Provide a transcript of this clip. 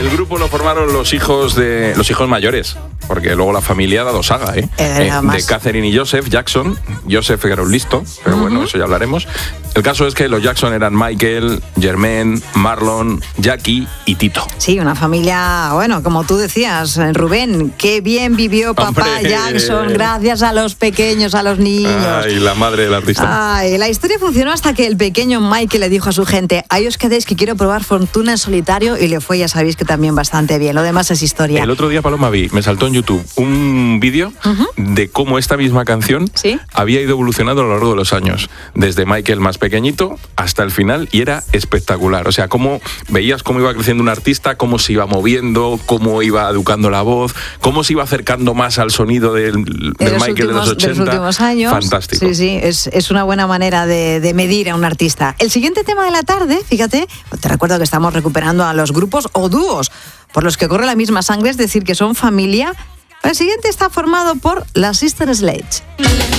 El grupo lo formaron los hijos mayores, porque luego la familia ha dado saga, de Catherine y Joseph Jackson. Joseph era un listo, pero bueno, eso ya hablaremos. El caso es que los Jackson eran Michael, Jermaine, Marlon, Jackie y Tito. Sí, una familia, bueno, como tú decías, Rubén, qué bien vivió papá Jackson, gracias a los pequeños, a los niños. Ay, la madre del artista. Ay, la historia funcionó hasta que el pequeño Michael le dijo a su gente: ahí os quedéis que quiero probar fortuna en solitario, y le fue, ya sabéis que también bastante bien. Lo demás es historia. El otro día, Paloma, me saltó en YouTube un vídeo de cómo esta misma canción había ido evolucionando a lo largo de los años, desde Michael más pequeñito hasta el final, y era espectacular. O sea, cómo veías cómo iba creciendo un artista, cómo se iba moviendo, cómo iba educando la voz, cómo se iba acercando más al sonido del Michael de los 80. De los últimos años. Fantástico. Sí, es una buena manera de medir a un artista. El siguiente tema de la tarde, fíjate, te recuerdo que estamos recuperando a los grupos o dúos por los que corre la misma sangre, es decir, que son familia. El siguiente está formado por las Sister Sledge.